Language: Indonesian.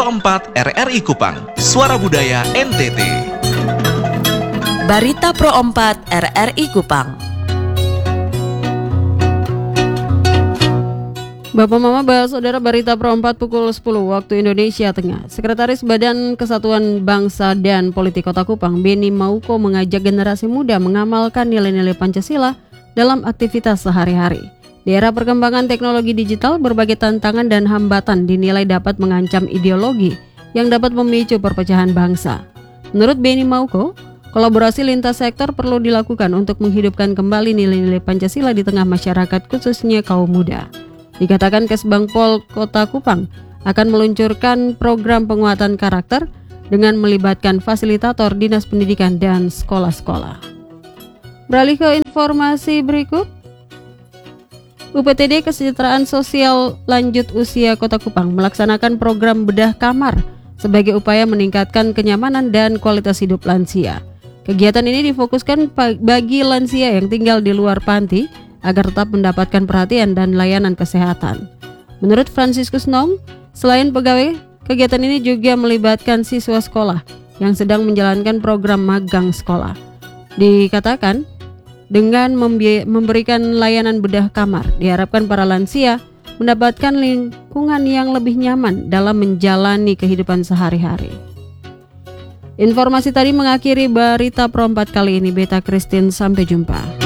Pro 4 RRI Kupang, Suara Budaya NTT. Barita Pro 4 RRI Kupang. Bapak Mama Saudara, Barita Pro 4 pukul 10 waktu Indonesia Tengah. Sekretaris Badan Kesatuan Bangsa dan Politik Kota Kupang, Beni Mauko, mengajak generasi muda mengamalkan nilai-nilai Pancasila dalam aktivitas sehari-hari. Di era perkembangan teknologi digital, berbagai tantangan dan hambatan dinilai dapat mengancam ideologi yang dapat memicu perpecahan bangsa. Menurut Beni Mauko, kolaborasi lintas sektor perlu dilakukan untuk menghidupkan kembali nilai-nilai Pancasila di tengah masyarakat, khususnya kaum muda. Dikatakan Kesbangpol Kota Kupang akan meluncurkan program penguatan karakter dengan melibatkan fasilitator dinas pendidikan dan sekolah-sekolah. Beralih ke informasi berikut, UPTD Kesejahteraan Sosial Lanjut Usia Kota Kupang melaksanakan program bedah kamar sebagai upaya meningkatkan kenyamanan dan kualitas hidup lansia. Kegiatan ini difokuskan bagi lansia yang tinggal di luar panti agar tetap mendapatkan perhatian dan layanan kesehatan. Menurut Franciscus Nong, selain pegawai, kegiatan ini juga melibatkan siswa sekolah yang sedang menjalankan program magang sekolah. Dikatakan, dengan memberikan layanan bedah kamar, diharapkan para lansia mendapatkan lingkungan yang lebih nyaman dalam menjalani kehidupan sehari-hari. Informasi tadi mengakhiri Barita Pro 4 kali ini. Beta Christine, sampai jumpa.